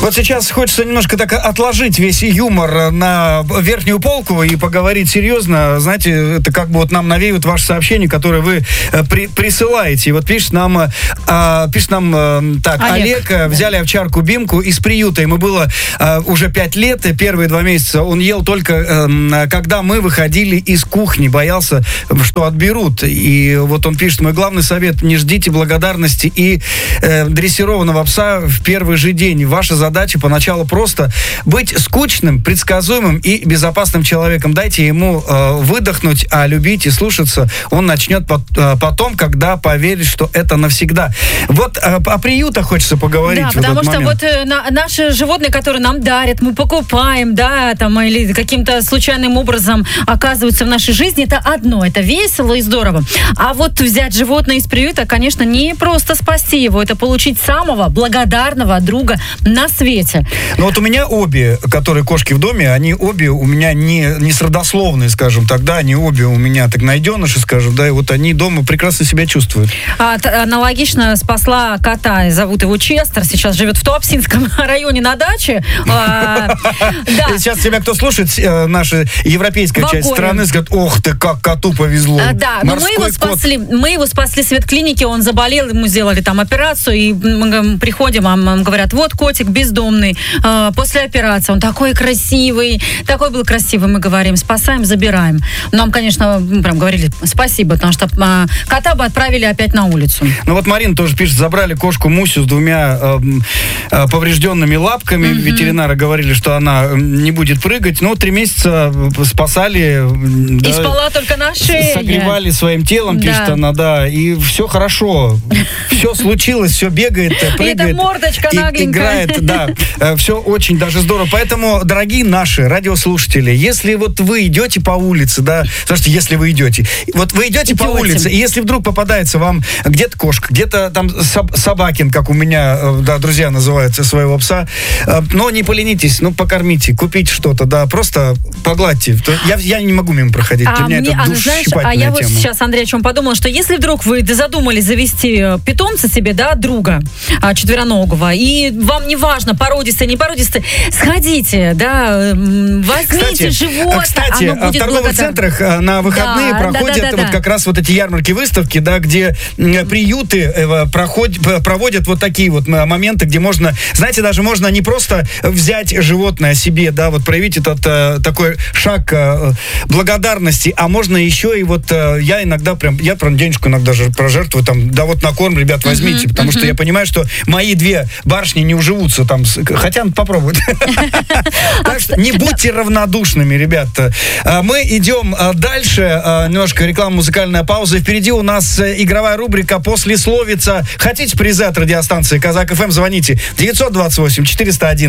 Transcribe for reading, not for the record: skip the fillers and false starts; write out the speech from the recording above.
Вот сейчас хочется немножко так отложить весь юмор на верхнюю полку и поговорить серьезно. Знаете, это как бы вот нам навеют ваши сообщения, которые вы присылаете. И вот пишет нам Олег, взяли овчарку Бимку из приюта. Ему было уже 5 лет, и первые 2 месяца он ел только когда мы выходили из кухни, боялся, что отберут. И вот он пишет: мой главный совет: не ждите благодарности и дрессированного пса в первый же день. Ваша задача поначалу просто быть скучным, предсказуемым и безопасным человеком. Дайте ему выдохнуть, а любить и слушаться он начнет потом, когда поверит, что это навсегда. Вот о приютах хочется поговорить. Да, потому что вот наши животные, которые нам дарят, мы покупаем, да, там, или каким-то случайным образом оказываются в нашей жизни, это одно, это весело и здорово. А вот взять животное из приюта, конечно, не просто спасти его, это получить самого благодарного друга на свете. Ну вот у меня обе, которые кошки в доме, они обе у меня не с родословной, скажем так, да, они обе у меня так найденыши, скажем, да, и вот они дома прекрасно себя чувствуют. Аналогично спасла кота, зовут его Честер, сейчас живет в Туапсинском районе на даче. Сейчас тебя кто слушает, наша европейская часть страны, скажет: ох ты, как коту повезло. Да, но мы его спасли с ветклиники, он заболел, ему сделали там операцию, и мы приходим, а нам говорят: вот котик бездомный, после операции, он такой красивый, такой был красивый, мы говорим: спасаем, забираем. Нам, конечно, прям говорили спасибо, потому что кота бы отправили опять на улицу. Ну вот Марина тоже пишет: забрали кошку Мусю с 2 поврежденными лапками, ветеринары говорили, что она не будет прыгать, но 3 месяца спасали. И спала только на шее. Согревали своим телом, пишет она, да, и все хорошо, все случилось, все бегает, прыгает. И эта мордочка нагленькая. Играет, да, все очень даже здорово. Поэтому, дорогие наши радиослушатели, если вот вы идете по улице, да, слушайте, если вы идете по улице, и если вдруг попадается вам где-то кошка, где-то там собакин, как у меня, да, друзья называют своего пса, но не поленитесь, покормите, купите что-то, да, просто погладьте. Я не могу мимо проходить, для меня это душещипательная тема. Я вот сейчас, Андрей, о чем подумала, что если вдруг вы задумались завести питомца себе, да, друга четвероногого, и вам не важно, породистый, не породистый, сходите, да, возьмите животное. Кстати, в торговых центрах на выходные проходят вот как раз вот эти ярмарки, выставки, да, где приюты проводят вот такие вот моменты, где можно, знаете, даже можно не просто взять животное себе, да, вот проявить этот такой шаг благодарности, а можно еще и вот я прям денежку иногда прожертвую, там, да вот на корм, ребят, возьмите, потому что я понимаю, что мои 2 барышни не уживутся там, хотя попробуют. Так что не будьте равнодушными, ребята. Мы идем дальше, немножко реклама, музыкальная пауза, впереди у нас игровая рубрика «Послесловица». Хотите призы от радиостанции Казак ФМ, звоните 928 401